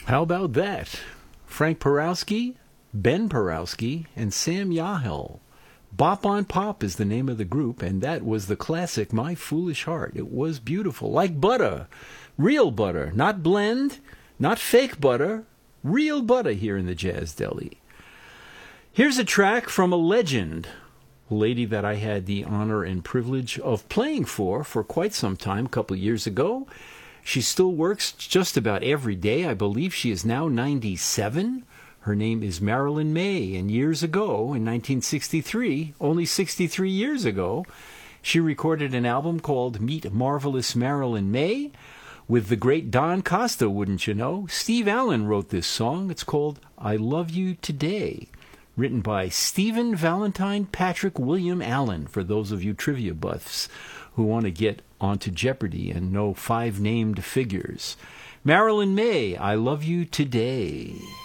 How about that? Frank Porowski, Ben Porowski, and Sam Yahel. Bop on Pop is the name of the group, and that was the classic My Foolish Heart. It was beautiful, like butter. Real butter, not blend, not fake butter, real butter here in the Jazz Deli. Here's a track from a legend, a lady that I had the honor and privilege of playing for quite some time, a couple of years ago. She still works just about every day. I believe she is now 97. Her name is Marilyn Maye, and years ago, in 1963, only 63 years ago, she recorded an album called Meet Marvelous Marilyn Maye with the great Don Costa, wouldn't you know? Steve Allen wrote this song. It's called I Love You Today, written by Stephen Valentine Patrick William Allen, for those of you trivia buffs who want to get onto Jeopardy and know 5 named figures. Marilyn Maye, I Love You Today.